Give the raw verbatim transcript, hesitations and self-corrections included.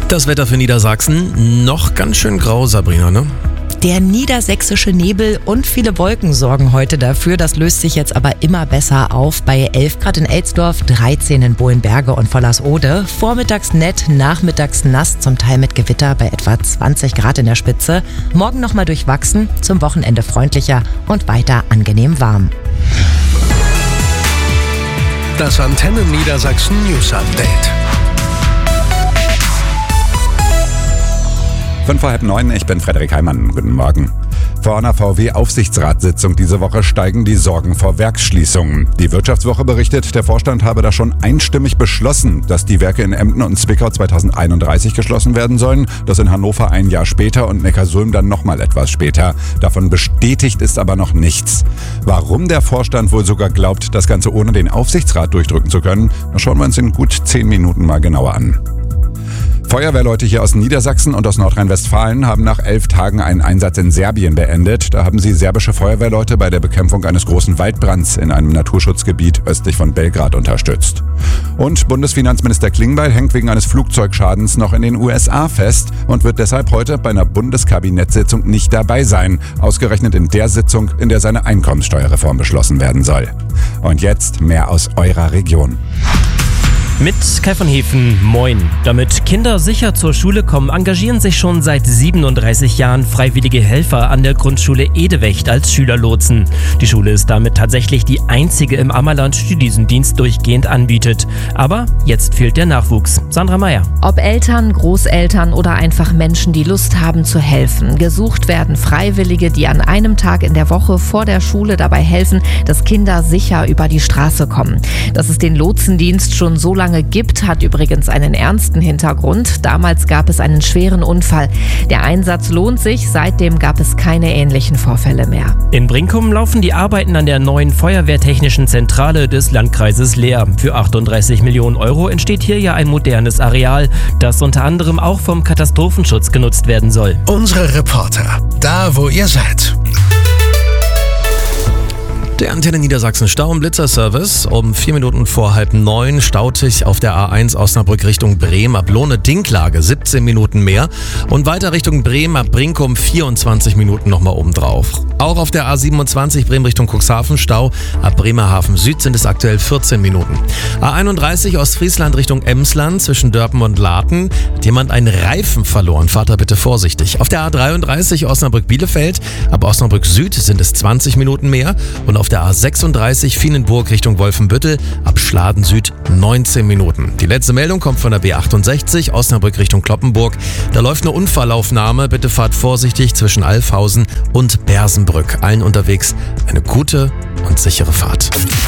Das Wetter für Niedersachsen noch ganz schön grau, Sabrina, ne? Der niedersächsische Nebel und viele Wolken sorgen heute dafür. Das löst sich jetzt aber immer besser auf. Bei elf Grad in Elsdorf, dreizehn in Bohlenberge und Vollersode. Vormittags nett, nachmittags nass, zum Teil mit Gewitter bei etwa zwanzig Grad in der Spitze. Morgen nochmal durchwachsen, zum Wochenende freundlicher und weiter angenehm warm. Das Antenne Niedersachsen News Update. Fünf vor halb neun, ich bin Frederik Heimann. Guten Morgen. Vor einer V W-Aufsichtsratssitzung diese Woche steigen die Sorgen vor Werksschließungen. Die Wirtschaftswoche berichtet, der Vorstand habe da schon einstimmig beschlossen, dass die Werke in Emden und Zwickau zweitausendeinunddreißig geschlossen werden sollen. Das in Hannover ein Jahr später und Neckarsulm dann nochmal etwas später. Davon bestätigt ist aber noch nichts. Warum der Vorstand wohl sogar glaubt, das Ganze ohne den Aufsichtsrat durchdrücken zu können, das schauen wir uns in gut zehn Minuten mal genauer an. Feuerwehrleute hier aus Niedersachsen und aus Nordrhein-Westfalen haben nach elf Tagen einen Einsatz in Serbien beendet. Da haben sie serbische Feuerwehrleute bei der Bekämpfung eines großen Waldbrands in einem Naturschutzgebiet östlich von Belgrad unterstützt. Und Bundesfinanzminister Klingbeil hängt wegen eines Flugzeugschadens noch in den U S A fest und wird deshalb heute bei einer Bundeskabinettssitzung nicht dabei sein. Ausgerechnet in der Sitzung, in der seine Einkommenssteuerreform beschlossen werden soll. Und jetzt mehr aus eurer Region. Mit Kai von Hefen, moin. Damit Kinder sicher zur Schule kommen, engagieren sich schon seit siebenunddreißig Jahren freiwillige Helfer an der Grundschule Edewecht als Schülerlotsen. Die Schule ist damit tatsächlich die einzige im Ammerland, die diesen Dienst durchgehend anbietet. Aber jetzt fehlt der Nachwuchs. Sandra Meyer. Ob Eltern, Großeltern oder einfach Menschen, die Lust haben zu helfen. Gesucht werden Freiwillige, die an einem Tag in der Woche vor der Schule dabei helfen, dass Kinder sicher über die Straße kommen. Dass es den Lotsendienst schon so lange gibt, hat übrigens einen ernsten Hintergrund. Damals gab es einen schweren Unfall. Der Einsatz lohnt sich, seitdem gab es keine ähnlichen Vorfälle mehr. In Brinkum laufen die Arbeiten an der neuen Feuerwehrtechnischen Zentrale des Landkreises Leer. Für achtunddreißig Millionen Euro entsteht hier ja ein modernes Areal, das unter anderem auch vom Katastrophenschutz genutzt werden soll. Unsere Reporter, da wo ihr seid. Der Antenne Niedersachsen Stau- und Blitzerservice. Um vier Minuten vor halb neun staut sich auf der A eins Osnabrück Richtung Bremen ab Lohne-Dinklage siebzehn Minuten mehr und weiter Richtung Bremen ab Brinkum vierundzwanzig Minuten nochmal obendrauf. Auch auf der A siebenundzwanzig Bremen Richtung Cuxhaven Stau. Ab Bremerhaven Süd sind es aktuell vierzehn Minuten. A einunddreißig Ostfriesland Richtung Emsland zwischen Dörpen und Laten. Hat jemand einen Reifen verloren? Fahrt da bitte vorsichtig. Auf der A dreiunddreißig Osnabrück-Bielefeld. Ab Osnabrück Süd sind es zwanzig Minuten mehr. Und auf der A sechsunddreißig Fienenburg Richtung Wolfenbüttel. Ab Schladen Süd neunzehn Minuten. Die letzte Meldung kommt von der B achtundsechzig Osnabrück Richtung Kloppenburg. Da läuft eine Unfallaufnahme. Bitte fahrt vorsichtig zwischen Alfhausen und Bersenbrück. Allen unterwegs eine gute und sichere Fahrt.